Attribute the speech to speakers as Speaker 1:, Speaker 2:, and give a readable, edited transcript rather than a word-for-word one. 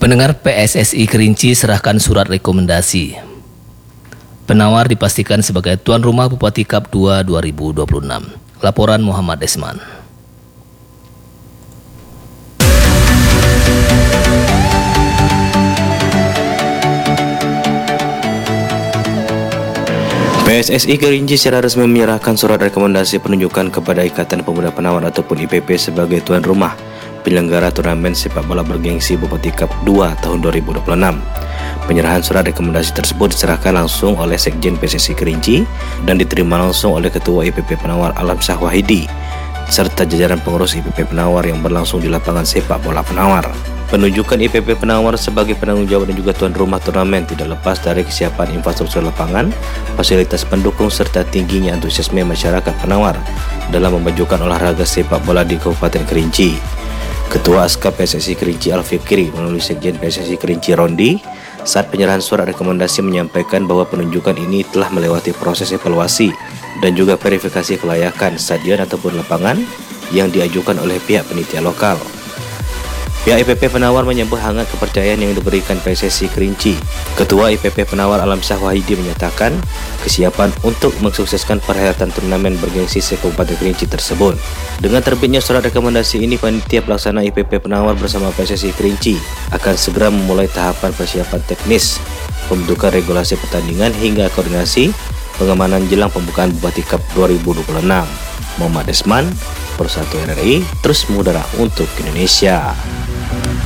Speaker 1: Pendengar, PSSI Kerinci serahkan surat rekomendasi. Penawar dipastikan sebagai tuan rumah Bupati Cup 2 2026. Laporan Muhammad Desman.
Speaker 2: PSSI Kerinci secara resmi menyerahkan surat rekomendasi penunjukan kepada Ikatan Pemuda Penawar ataupun IPP sebagai tuan rumah penyelenggara turnamen sepak bola bergengsi Bupati Cup 2 tahun 2026. Penyerahan surat rekomendasi tersebut diserahkan langsung oleh Sekjen PSSI Kerinci dan diterima langsung oleh Ketua IPP Penawar Alamsyah Wahidi serta jajaran pengurus IPP Penawar yang berlangsung di lapangan sepak bola Penawar. Penunjukan IPP Penawar sebagai penanggung jawab dan juga tuan rumah turnamen tidak lepas dari kesiapan infrastruktur lapangan, fasilitas pendukung serta tingginya antusiasme masyarakat Penawar dalam memajukan olahraga sepak bola di Kabupaten Kerinci. Ketua Aska PSSI Kerinci Al-Fikri melalui Sekjen PSSI Kerinci Rondi saat penyerahan surat rekomendasi menyampaikan bahwa penunjukan ini telah melewati proses evaluasi dan juga verifikasi kelayakan stadion ataupun lapangan yang diajukan oleh pihak panitia lokal. Pihak IPP Penawar menyambut hangat kepercayaan yang diberikan PSSI Kerinci. Ketua IPP Penawar Alamsyah Wahidi menyatakan kesiapan untuk mensukseskan perhelatan turnamen bergengsi se-Kabupaten Kerinci tersebut. Dengan terbitnya surat rekomendasi ini, panitia pelaksana IPP Penawar bersama PSSI Kerinci akan segera memulai tahapan persiapan teknis, pembentukan regulasi pertandingan hingga koordinasi pengamanan jelang pembukaan Bupati Cup 2026. Muhammad Desman, Persatu RRI, terus mengudara untuk Indonesia.